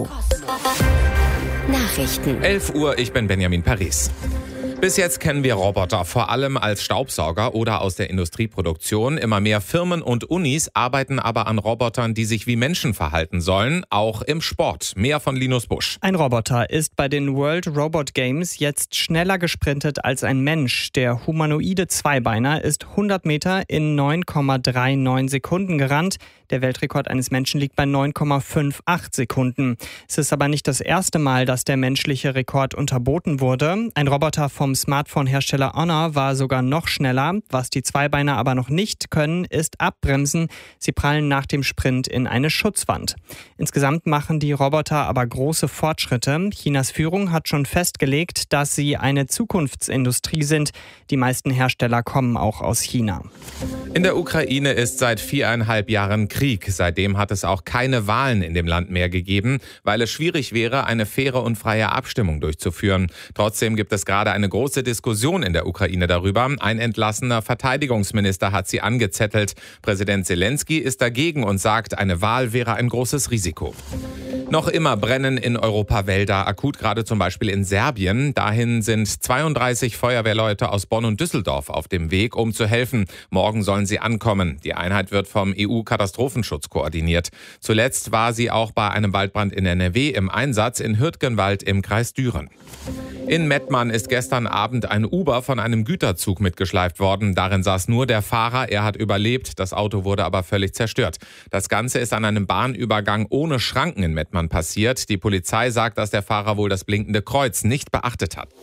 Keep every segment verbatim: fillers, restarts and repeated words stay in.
Nachrichten. elf Uhr, ich bin Benjamin Paris. Bis jetzt kennen wir Roboter vor allem als Staubsauger oder aus der Industrieproduktion. Immer mehr Firmen und Unis arbeiten aber an Robotern, die sich wie Menschen verhalten sollen, auch im Sport. Mehr von Linus Busch. Ein Roboter ist bei den World Robot Games jetzt schneller gesprintet als ein Mensch. Der humanoide Zweibeiner ist hundert Meter in neun Komma neununddreißig Sekunden gerannt. Der Weltrekord eines Menschen liegt bei neun Komma achtundfünfzig Sekunden. Es ist aber nicht das erste Mal, dass der menschliche Rekord unterboten wurde. Ein Roboter vom Smartphone-Hersteller Honor war sogar noch schneller. Was die Zweibeiner aber noch nicht können, ist abbremsen. Sie prallen nach dem Sprint in eine Schutzwand. Insgesamt machen die Roboter aber große Fortschritte. Chinas Führung hat schon festgelegt, dass sie eine Zukunftsindustrie sind. Die meisten Hersteller kommen auch aus China. In der Ukraine ist seit viereinhalb Jahren Krieg. Seitdem hat es auch keine Wahlen in dem Land mehr gegeben, weil es schwierig wäre, eine faire und freie Abstimmung durchzuführen. Trotzdem gibt es gerade eine große Diskussion in der Ukraine darüber. Ein entlassener Verteidigungsminister hat sie angezettelt. Präsident Zelensky ist dagegen und sagt, eine Wahl wäre ein großes Risiko. Noch immer brennen in Europa Wälder, akut gerade zum Beispiel in Serbien. Dahin sind zweiunddreißig Feuerwehrleute aus Bonn und Düsseldorf auf dem Weg, um zu helfen. Morgen sollen sie ankommen. Die Einheit wird vom E U-Katastrophenschutz koordiniert. Zuletzt war sie auch bei einem Waldbrand in N R W im Einsatz in Hürtgenwald im Kreis Düren. In Mettmann ist gestern Abend ein Uber von einem Güterzug mitgeschleift worden. Darin saß nur der Fahrer. Er hat überlebt. Das Auto wurde aber völlig zerstört. Das Ganze ist an einem Bahnübergang ohne Schranken in Mettmann passiert. Die Polizei sagt, dass der Fahrer wohl das blinkende Kreuz nicht beachtet hat.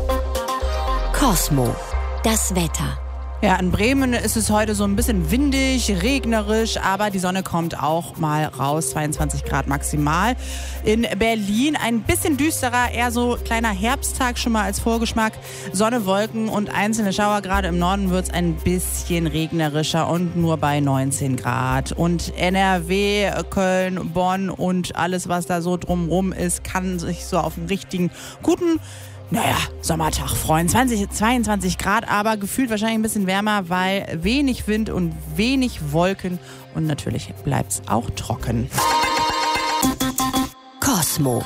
Cosmo, das Wetter. Ja, in Bremen ist es heute so ein bisschen windig, regnerisch, aber die Sonne kommt auch mal raus, zweiundzwanzig Grad maximal. In Berlin ein bisschen düsterer, eher so kleiner Herbsttag schon mal als Vorgeschmack. Sonne, Wolken und einzelne Schauer, gerade im Norden wird es ein bisschen regnerischer und nur bei neunzehn Grad. Und N R W, Köln, Bonn und alles, was da so drumrum ist, kann sich so auf einen richtigen guten Naja, Sommertag freuen. zwanzig, zweiundzwanzig Grad, aber gefühlt wahrscheinlich ein bisschen wärmer, weil wenig Wind und wenig Wolken. Und natürlich bleibt es auch trocken. Cosmo.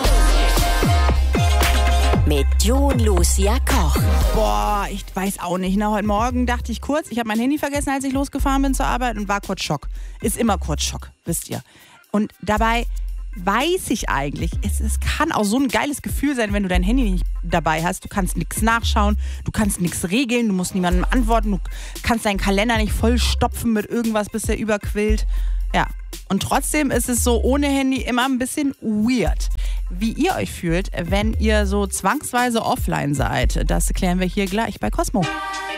Mit Jon Lucia Koch. Boah, ich weiß auch nicht. Na, heute Morgen dachte ich kurz, ich habe mein Handy vergessen, als ich losgefahren bin zur Arbeit und war kurz Schock. Ist immer kurz Schock, wisst ihr. Und dabei weiß ich eigentlich, es, es kann auch so ein geiles Gefühl sein, wenn du dein Handy nicht dabei hast. Du kannst nichts nachschauen, du kannst nichts regeln, du musst niemandem antworten, du kannst deinen Kalender nicht voll stopfen mit irgendwas, bis der überquillt. Ja, und trotzdem ist es so ohne Handy immer ein bisschen weird. Wie ihr euch fühlt, wenn ihr so zwangsweise offline seid, das klären wir hier gleich bei Cosmo.